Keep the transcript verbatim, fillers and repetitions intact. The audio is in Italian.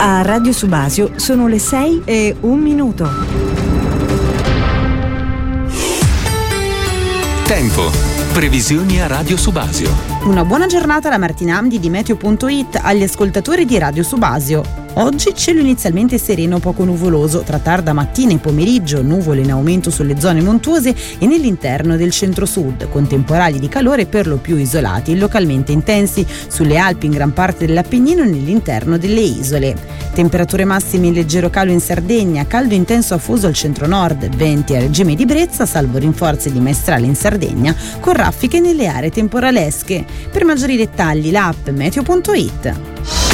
A Radio Subasio sono le sei e un minuto. Tempo. Previsioni a Radio Subasio. Una buona giornata da Martina Amdi di Meteo punto it agli ascoltatori di Radio Subasio. Oggi cielo inizialmente sereno, poco nuvoloso, tra tarda mattina e pomeriggio nuvole in aumento sulle zone montuose e nell'interno del centro-sud, con temporali di calore per lo più isolati e localmente intensi sulle Alpi, in gran parte dell'Appennino e nell'interno delle isole. Temperature massime in leggero calo in Sardegna, caldo intenso afoso al centro-nord, venti a regime di brezza, salvo rinforzi di maestrale in Sardegna, con raffiche nelle aree temporalesche. Per maggiori dettagli l'app Meteo punto it.